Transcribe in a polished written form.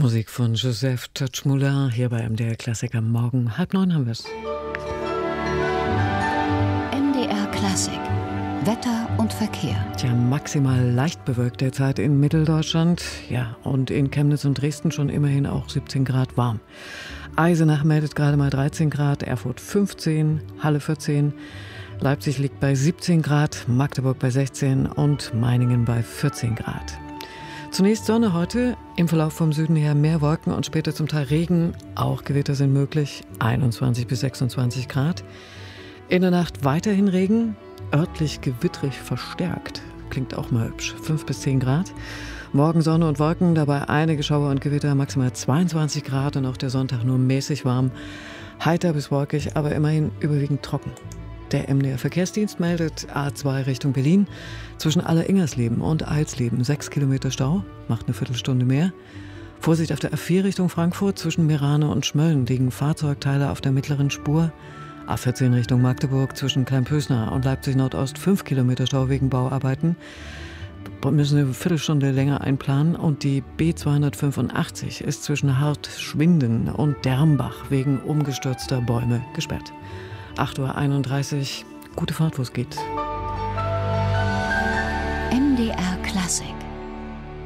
Musik von Joseph Tadchmoula hier bei MDR Klassik am Morgen. 8:30 haben wir es. MDR Klassik. Wetter und Verkehr. Tja, maximal leicht bewölkt derzeit in Mitteldeutschland. Ja, und in Chemnitz und Dresden schon immerhin auch 17 Grad warm. Eisenach meldet gerade mal 13 Grad, Erfurt 15, Halle 14. Leipzig liegt bei 17 Grad, Magdeburg bei 16 und Meiningen bei 14 Grad. Zunächst Sonne heute, im Verlauf vom Süden her mehr Wolken und später zum Teil Regen. Auch Gewitter sind möglich, 21 bis 26 Grad. In der Nacht weiterhin Regen, örtlich gewittrig verstärkt. Klingt auch mal hübsch, 5 bis 10 Grad. Morgen Sonne und Wolken, dabei einige Schauer und Gewitter, maximal 22 Grad und auch der Sonntag nur mäßig warm. Heiter bis wolkig, aber immerhin überwiegend trocken. Der MDR Verkehrsdienst meldet A2 Richtung Berlin. Zwischen Aller-Ingersleben und Eilsleben 6 Kilometer Stau, macht eine Viertelstunde mehr. Vorsicht auf der A4 Richtung Frankfurt, zwischen Meerane und Schmölln liegen Fahrzeugteile auf der mittleren Spur. A14 Richtung Magdeburg, zwischen Kleinpösner und Leipzig Nordost 5 Kilometer Stau wegen Bauarbeiten. Müssen eine Viertelstunde länger einplanen. Und die B285 ist zwischen Hart-Schwinden und Dermbach wegen umgestürzter Bäume gesperrt. 8:31 Uhr, gute Fahrt, wo es geht. MDR Klassik.